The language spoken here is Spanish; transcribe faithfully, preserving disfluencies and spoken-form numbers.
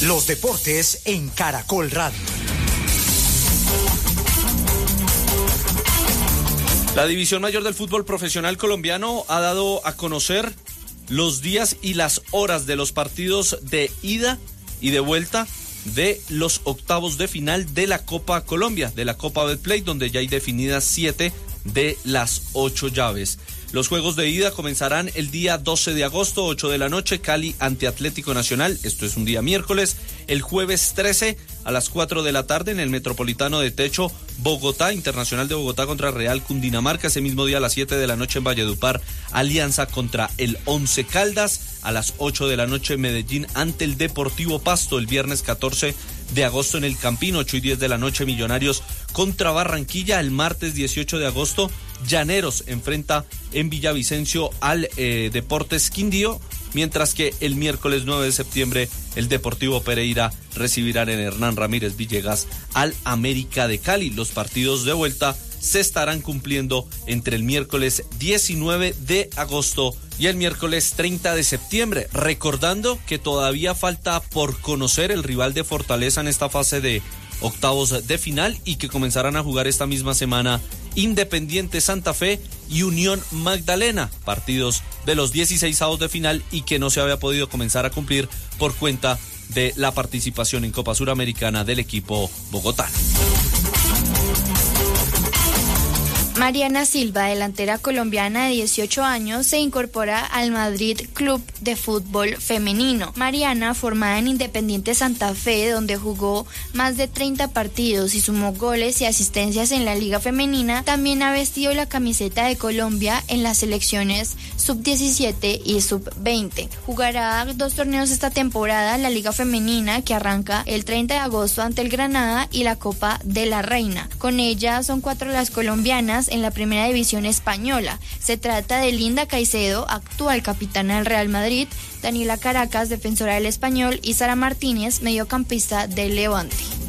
Los deportes en Caracol Radio. La División Mayor del Fútbol Profesional Colombiano ha dado a conocer los días y las horas de los partidos de ida y de vuelta de los octavos de final de la Copa Colombia, de la Copa Betplay, donde ya hay definidas siete de las ocho llaves. Los juegos de ida comenzarán el día doce de agosto, ocho de la noche, Cali ante Atlético Nacional, esto es un día miércoles. El jueves trece a las cuatro de la tarde en el Metropolitano de Techo, Bogotá, Internacional de Bogotá contra Real Cundinamarca. Ese mismo día a las siete de la noche en Valledupar, Alianza contra el Once Caldas. A las ocho de la noche Medellín ante el Deportivo Pasto. El viernes catorce de agosto en el Campín, ocho y diez de la noche Millonarios contra Barranquilla. El martes dieciocho de agosto Llaneros enfrenta en Villavicencio al eh, Deportes Quindío, mientras que el miércoles nueve de septiembre el Deportivo Pereira recibirá en Hernán Ramírez Villegas al América de Cali. Los partidos de vuelta se estarán cumpliendo entre el miércoles diecinueve de agosto y el miércoles treinta de septiembre, recordando que todavía falta por conocer el rival de Fortaleza en esta fase de octavos de final y que comenzarán a jugar esta misma semana Independiente Santa Fe y Unión Magdalena, partidos de los dieciseisavos de final y que no se había podido comenzar a cumplir por cuenta de la participación en Copa Suramericana del equipo bogotano. Mariana Silva, delantera colombiana de dieciocho años, se incorpora al Madrid Club de Fútbol Femenino. Mariana, formada en Independiente Santa Fe, donde jugó más de treinta partidos y sumó goles y asistencias en la Liga Femenina, también ha vestido la camiseta de Colombia en las selecciones sub diecisiete y sub veinte. Jugará dos torneos esta temporada, la Liga Femenina, que arranca el treinta de agosto ante el Granada, y la Copa de la Reina. Con ella son cuatro las colombianas en la primera división española. Se trata de Linda Caicedo, actual capitana del Real Madrid, Daniela Caracas, defensora del Español, y Sara Martínez, mediocampista del Levante.